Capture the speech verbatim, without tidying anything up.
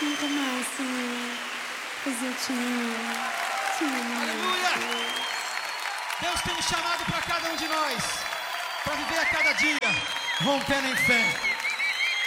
Nunca mais, Senhor. Pois eu te amo. Te amo. Aleluia! Deus tem um chamado para cada um de nós, para viver a cada dia, rompendo em fé.